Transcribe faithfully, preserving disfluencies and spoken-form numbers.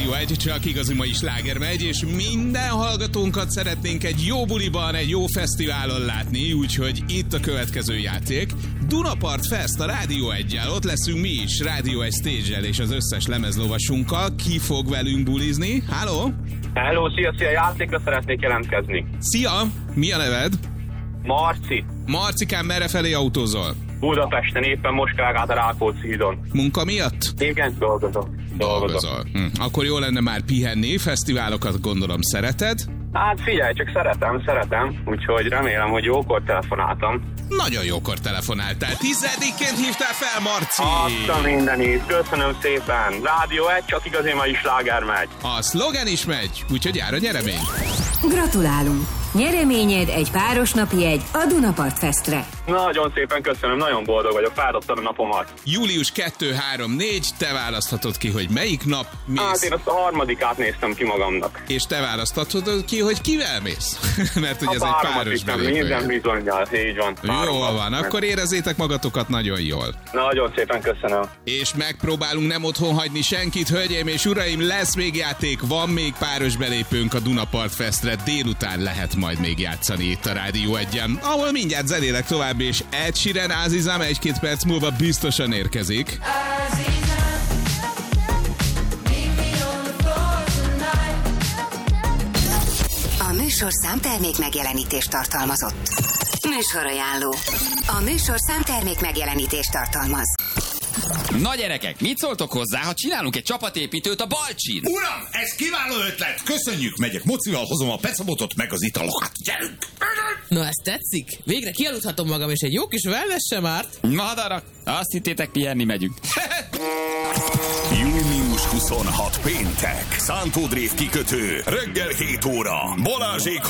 Rádió egy, csak igazi mai sláger megy, és minden hallgatónkat szeretnénk egy jó buliban, egy jó fesztiválon látni, úgyhogy itt a következő játék. Dunapart Fest a Rádió eggyel, ott leszünk mi is, Rádió egy stage-el és az összes lemezlovasunkkal. Ki fog velünk bulizni? Halló? Hello, szia, szia, játékra szeretnék jelentkezni. Szia! Mi a neved? Marci. Marcikám, merre felé autózol? Budapesten, éppen most kell át a Rákóczi hídon. Munka miatt? Igen, dolgozom. Dolgozol. Hm. Akkor jó lenne már pihenni, fesztiválokat gondolom szereted? Hát figyelj, csak szeretem, szeretem, úgyhogy remélem, hogy jókor telefonáltam. Nagyon jókor telefonáltál. Tizedikként hívtál fel, Marci! Azt a mindenit, köszönöm szépen. Rádió egy, csak igazi mai sláger megy. A szlogen is megy, úgyhogy jár a nyeremény. Gratulálunk! Nyereményed egy párosnapi jegy a Dunapart Festre. Nagyon szépen köszönöm, nagyon boldog vagyok, feldobtam a napomat. július kettő, három, négy, te választhatod ki, hogy melyik nap mész. Hát én azt a harmadikát néztem ki magamnak. És te választhatod ki, hogy kivel mész. Mert ugye ez egy páros belépő. Minden bizonnyal, így van. Jól van, akkor érezzétek magatokat nagyon jól. Nagyon szépen köszönöm. És megpróbálunk nem otthon hagyni senkit, hölgyeim és uraim, lesz még játék, van még páros belépőnk a Dunapart Festre, délután lehet majd még játszani itt a Rádió egyen, ahol mindjárt zenélek tovább, és Ed Sheeran, Azizam egy-két perc múlva biztosan érkezik. A műsorszám termék megjelenítést tartalmazott. Műsorajánló. A műsorszám termék megjelenítést tartalmaz. Na gyerekek, mit szóltok hozzá, ha csinálunk egy csapatépítőt a Balcsin? Uram, ez kiváló ötlet! Köszönjük, megyek mocival, hozom a pecabotot meg az italokat. Gyerünk! No, ez tetszik? Végre kialudhatom magam, és egy jó kis wellness sem árt. Madarak, azt hittétek, pihenni megyünk. június huszonhatodika péntek. Szántó Drév kikötő. Reggel hét óra. Balázsék